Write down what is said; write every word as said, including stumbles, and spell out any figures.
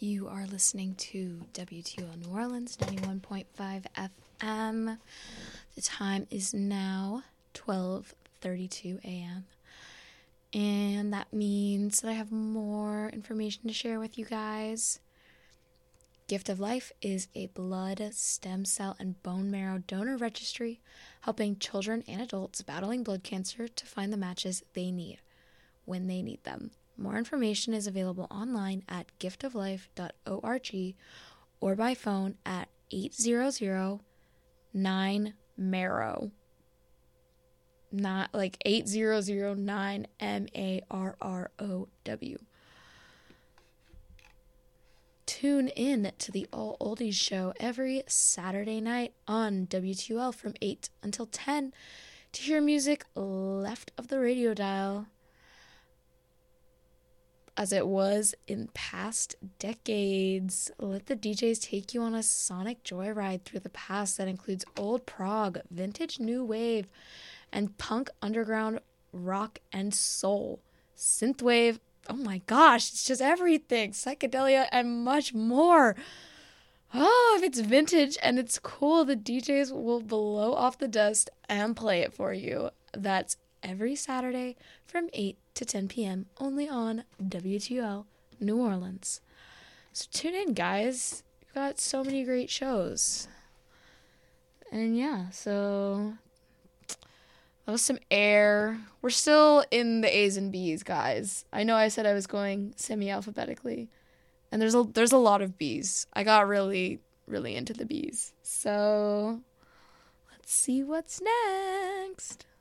You are listening to W T O L New Orleans, ninety-one point five F M. The time is now twelve thirty-two a.m. And that means that I have more information to share with you guys. Gift of Life is a blood, stem cell, and bone marrow donor registry helping children and adults battling blood cancer to find the matches they need when they need them. More information is available online at gift of life dot org or by phone at eight hundred nine marrow. Not like eight hundred nine M A R R O W. Tune in to the All Oldies show every Saturday night on W T O L from eight until ten to hear music left of the radio dial, as it was in past decades. Let the D Js take you on a sonic joyride through the past that includes old prog, vintage new wave, and punk underground rock and soul, synthwave. Oh my gosh, it's just everything, psychedelia, and much more. Oh, if it's vintage and it's cool, the D Js will blow off the dust and play it for you. That's every Saturday from eight to ten p.m. only on W T O L New Orleans. So tune in, guys. We've got so many great shows. And yeah, so that was some air. We're still in the A's and B's, guys. I know I said I was going semi-alphabetically, and there's a there's a lot of B's. I got really, really into the B's. So let's see what's next.